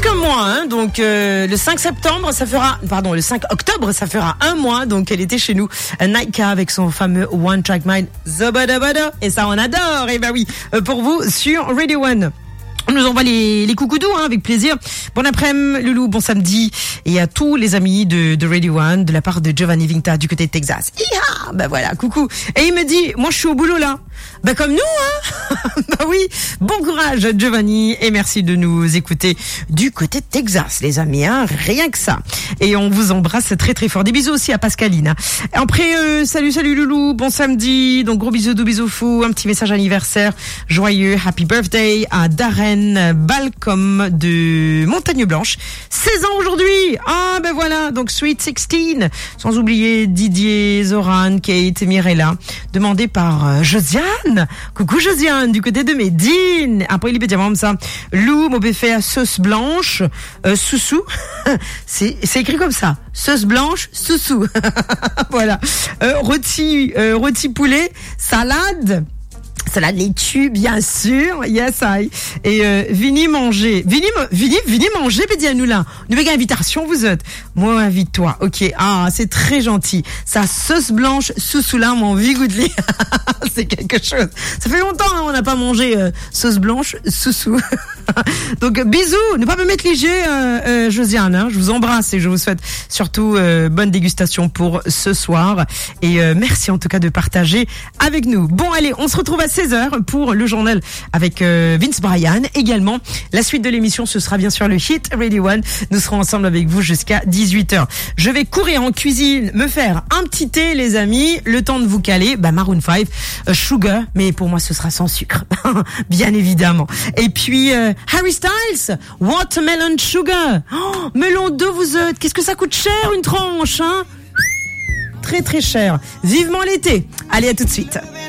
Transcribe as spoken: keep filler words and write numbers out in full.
comme moi, hein. Donc euh, le cinq septembre, ça fera, pardon, le cinq octobre, ça fera un mois. Donc elle était chez nous, Naika avec son fameux One Track Mind, Zobadabada, et ça on adore. Et ben oui, pour vous sur Radio One. On nous envoie les, les coucoudous, hein, avec plaisir. Bon après-midi, Loulou, bon samedi. Et à tous les amis de, de Radio One, de la part de Giovanni Vinta, du côté de Texas. Iha! Ben voilà, coucou. Et il me dit, moi je suis au boulot là. Ben comme nous, hein. Ben oui. Bon courage, Giovanni. Et merci de nous écouter du côté de Texas, les amis, hein. Rien que ça. Et on vous embrasse très très fort. Des bisous aussi à Pascaline, hein. Après, euh, salut, salut Loulou. Bon samedi. Donc gros bisous, doux bisous fous. Un petit message anniversaire. Joyeux happy birthday à Darren Balcom de Montagne Blanche, seize ans aujourd'hui. Ah ben voilà, donc Sweet seize, sans oublier Didier, Zoran, Kate, Mirella, demandé par euh, Josiane. Coucou Josiane, du côté de Médine. Après il peut dire ça. Lou, mon fait à sauce blanche, euh, Soussou. c'est c'est écrit comme ça. Sauce blanche, Soussou. Voilà. Euh, rôti, euh, rôti poulet, salade. Salade laitue, bien sûr, yes I. Et euh, vini manger, vini, vini, vini manger, pédia nous là. Une méga invitation, vous êtes. Moi, invite-toi. Ok. Ah, c'est très gentil. Sa sauce blanche, sous là, mon vigoudli. C'est quelque chose. Ça fait longtemps, hein, on n'a pas mangé euh, sauce blanche, sous Donc bisous. Ne pas me mettre léger, euh, euh, Josiane. Hein, je vous embrasse et je vous souhaite surtout euh, bonne dégustation pour ce soir. Et euh, merci en tout cas de partager avec nous. Bon, allez, on se retrouve à seize heures pour le journal avec euh, Vince Bryan. Également, la suite de l'émission, ce sera bien sûr le Hit Radio One. Nous serons ensemble avec vous jusqu'à dix-huit heures. Je vais courir en cuisine, me faire un petit thé, les amis. Le temps de vous caler, bah Maroon five, euh, Sugar, mais pour moi, ce sera sans sucre. Bien évidemment. Et puis, euh, Harry Styles, Watermelon Sugar. Oh, melon d'eau, vous êtes. Qu'est-ce que ça coûte cher, une tranche, hein? Très, très cher. Vivement l'été. Allez, à tout de suite.